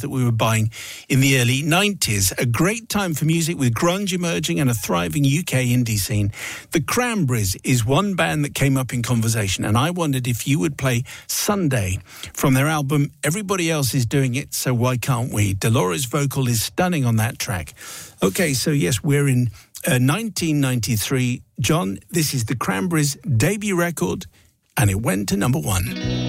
that we were buying in the early 90s. A great time for music with grunge emerging and a thriving UK indie scene. The Cranberries is one band that came up in conversation, and I wondered if you would play Sunday from their album Everybody Else Is Doing It, So Why Can't We? Dolores' vocal is stunning on that track. Okay, so yes, we're in 1993. John, this is the Cranberries' debut record, and it went to number 1.